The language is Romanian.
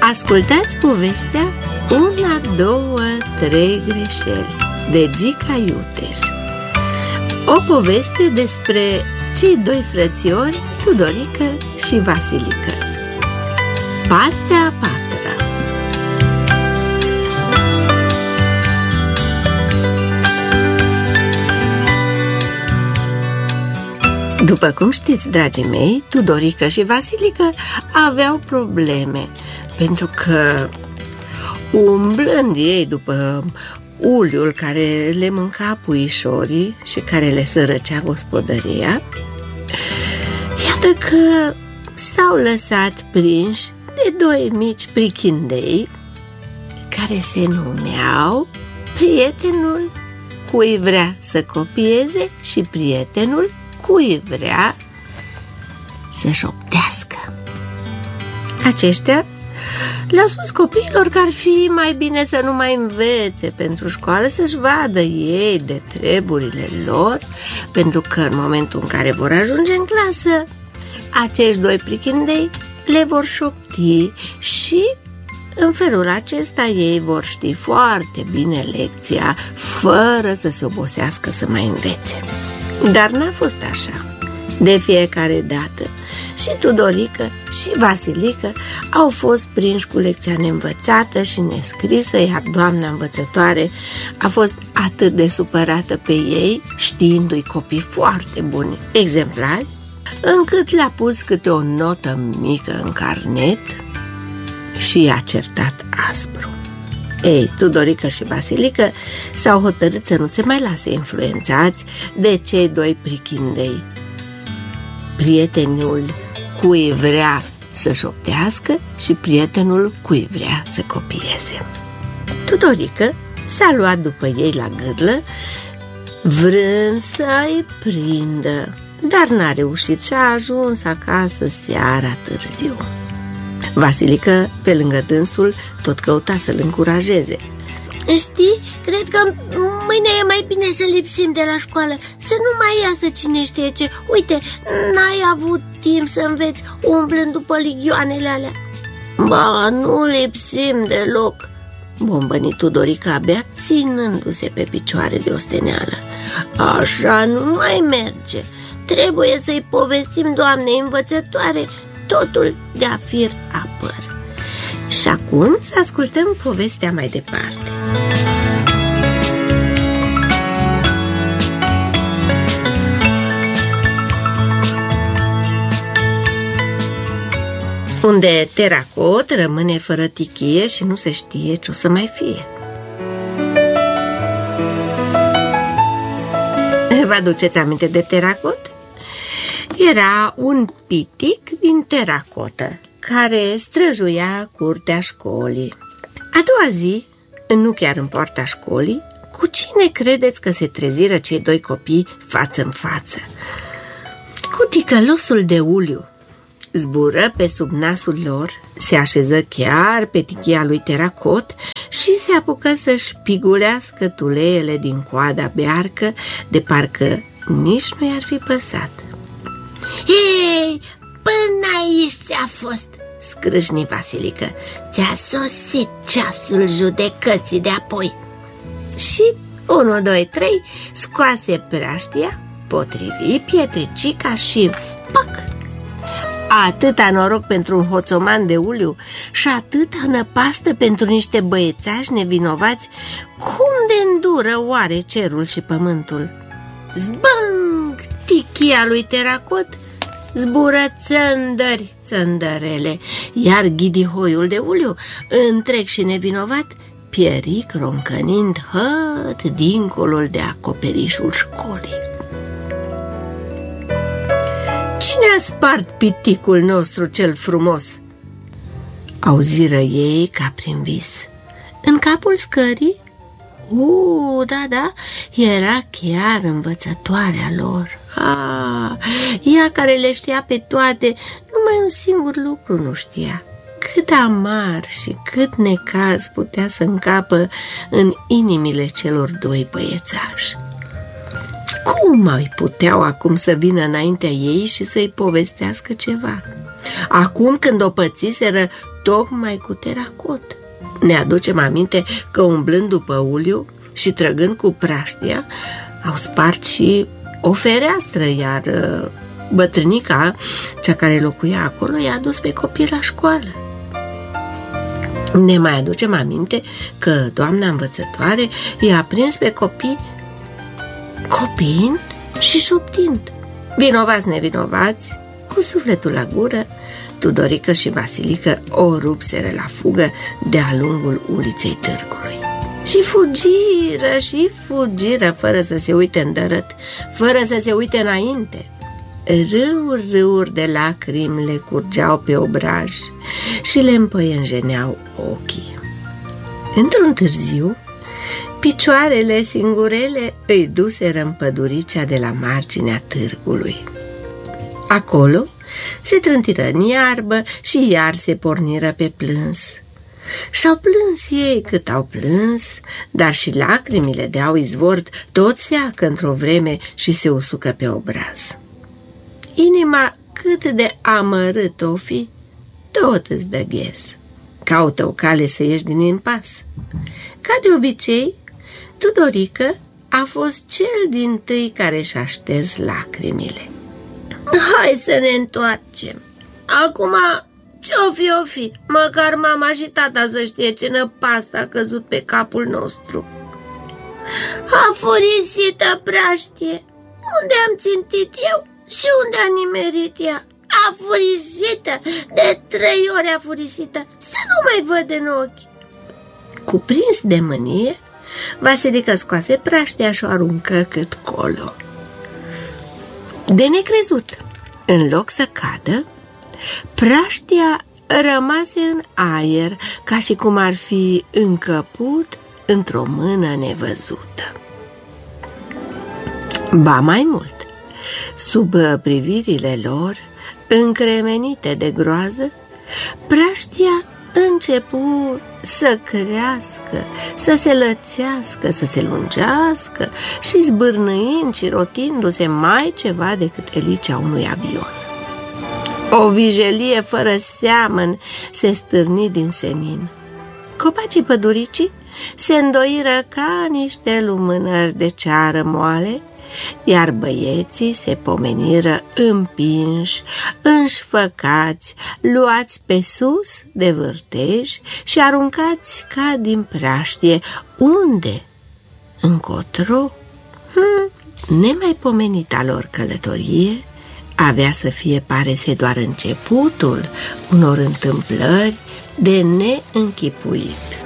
Ascultați povestea Una, două, trei greșeli de Gica Iuteș. O poveste despre cei doi frățiori, Tudorică și Vasilică. Partea a patra. După cum știți, dragii mei, Tudorică și Vasilică aveau probleme, pentru că, umblând ei după uliul care le mânca puișorii și care le sărăcea gospodăria, iată că s-au lăsat prinși de doi mici prichindei care se numeau prietenul cui vrea să copieze și prietenul cui vrea să șoptească. Aceștia le-au spus copiilor că ar fi mai bine să nu mai învețe pentru școală, să-și vadă ei de treburile lor, pentru că în momentul în care vor ajunge în clasă, acești doi prichindei le vor șopti și în felul acesta ei vor ști foarte bine lecția, fără să se obosească să mai învețe. Dar n-a fost așa. De fiecare dată și Tudorică și Vasilică au fost prinși cu lecția neînvățată și nescrisă, iar doamna învățătoare a fost atât de supărată pe ei, știindu-i copii foarte buni, exemplari, încât le-a pus câte o notă mică în carnet și i-a certat aspru. Ei, Tudorică și Vasilică s-au hotărât să nu se mai lase influențați de cei doi prichindei, prietenul cui vrea să șoptească și prietenul cui vrea să copieze. Tudorică s-a luat după ei la gârlă, vrând să-i prindă, dar n-a reușit și a ajuns acasă seara târziu. Vasilică, pe lângă dânsul, tot căuta să-l încurajeze. Știi, cred că mâine e mai bine să lipsim de la școală, să nu mai iasă cine știe ce. Uite, n-ai avut timp să înveți umblând după ligioanele alea. Ba, nu lipsim deloc, bombăni Tudorică, abia ținându-se pe picioare de osteneală. Așa nu mai merge. Trebuie să-i povestim doamnei învățătoare totul de-a fir apăr. Și acum să ascultăm povestea mai departe. Unde Teracot rămâne fără tichie și nu se știe ce o să mai fie. Vă aduceți aminte de Teracot? Era un pitic din teracotă care străjuia curtea școlii. A doua zi, nu chiar în poarta școlii, cu cine credeți că se treziră cei doi copii față în față? Cu ticălosul de uliu. Zbură pe sub nasul lor, se așeză chiar pe tichia lui Teracot și se apucă să-și pigulească tuleele din coada bearcă, de parcă nici nu i-ar fi păsat. Hei, până aici ți-a fost, scrâșni Vasilică. Ți-a sosit ceasul judecății de apoi. Și 1, 2, 3 scoase praștia, potrivi pietricica și pac! Atâta noroc pentru un hoțoman de uliu și atâta năpastă pentru niște băiețași nevinovați. Cum de îndură oare cerul și pământul? Zbang! Tichia lui Teracot zbură țăndări, țăndărele, iar ghidihoiul de uliu, întreg și nevinovat, pieri croncănind hăt dincolul de acoperișul școlii. Cine a spart piticul nostru cel frumos? Auziră ei ca prin vis. În capul scării? Da, era chiar învățătoarea lor. Ea care le știa pe toate, numai un singur lucru nu știa. Cât amar și cât necaz putea să încapă în inimile celor doi băiețași. Cum mai puteau acum să vină înaintea ei și să-i povestească ceva? acum când o pățiseră tocmai cu teracot. Ne aducem aminte că umblând după uliu și trăgând cu praștia, au spart și o fereastră, iar bătrânica, cea care locuia acolo, i-a dus pe copii la școală. Ne mai aducem aminte că doamna învățătoare i-a prins pe copii copiind și șoptind. Vinovați nevinovați, cu sufletul la gură, Tudorică și Vasilică o rupseră la fugă de-a lungul uliței târgului. Și fugiră, fără să se uite în dărât, fără să se uite înainte. Râuri de lacrimi le curgeau pe obraj și le împăienjeneau ochii. Într-un târziu, picioarele singurele îi duseră în păduricea de la marginea târgului. Acolo se trântiră în iarbă și iar se porniră pe plâns. Și-au plâns ei cât au plâns, dar și lacrimile de-au izvor tot seacă într-o vreme și se usucă pe obraz. Inima cât de amărât o fi, tot îți dă ghes. Caută o cale să ieși din impas. Ca de obicei, Tudorică a fost cel dintâi care și-a șters lacrimile. Hai să ne întoarcem. Acum, ce-o fi, măcar mama și tata să știe ce năpastă a căzut pe capul nostru. Afurisită praștie, unde am țintit eu și unde a nimerit ea? Afurisită, de 3 ori afurisită, să nu mai văd în ochi. Cuprins de mânie, Vasilică scoase praștia și o aruncă cât colo. De necrezut, în loc să cadă, praștia rămase în aer, ca și cum ar fi încăput într-o mână nevăzută. Ba mai mult, sub privirile lor, încremenite de groază, praștia începu să crească, să se lățească, să se lungească și zbârnâind și rotindu-se mai ceva decât elicea unui avion. O vijelie fără seamăn se stârni din senin. Copacii păduricii se îndoiră ca niște lumânări de ceară moale, iar băieții se pomeniră împinși, înșfăcați, luați pe sus de vârtej și aruncați ca din praștie. Unde? Încotro? Nemaipomenita lor călătorie avea să fie, pare să, doar începutul unor întâmplări de neînchipuit.